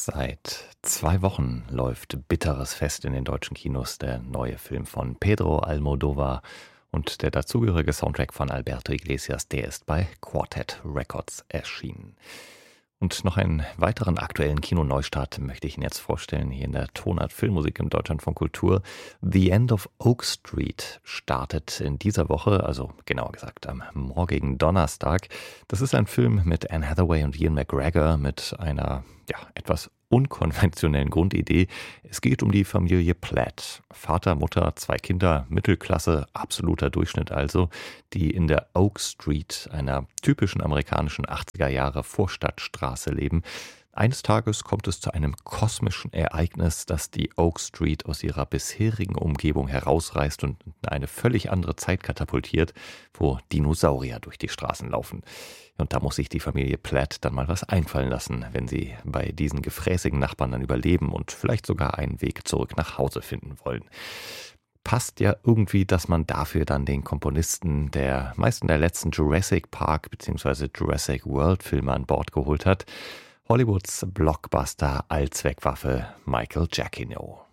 Seit 2 Wochen läuft bitteres Fest in den deutschen Kinos, der neue Film von Pedro Almodóvar und der dazugehörige Soundtrack von Alberto Iglesias, der ist bei Quartet Records erschienen. Und noch einen weiteren aktuellen Kinoneustart möchte ich Ihnen jetzt vorstellen, hier in der Tonart Filmmusik im Deutschlandfunk Kultur. The End of Oak Street startet in dieser Woche, also genauer gesagt am morgigen Donnerstag. Das ist ein Film mit Anne Hathaway und Ian McGregor mit einer etwas unkonventionellen Grundidee. Es geht um die Familie Platt. Vater, Mutter, 2 Kinder, Mittelklasse, absoluter Durchschnitt also, die in der Oak Street, einer typischen amerikanischen 80er Jahre Vorstadtstraße leben. Eines Tages kommt es zu einem kosmischen Ereignis, das die Oak Street aus ihrer bisherigen Umgebung herausreißt und in eine völlig andere Zeit katapultiert, wo Dinosaurier durch die Straßen laufen. Und da muss sich die Familie Platt dann mal was einfallen lassen, wenn sie bei diesen gefräßigen Nachbarn dann überleben und vielleicht sogar einen Weg zurück nach Hause finden wollen. Passt ja irgendwie, dass man dafür dann den Komponisten der meisten der letzten Jurassic Park bzw. Jurassic World Filme an Bord geholt hat. Hollywoods Blockbuster Allzweckwaffe Michael Giacchino.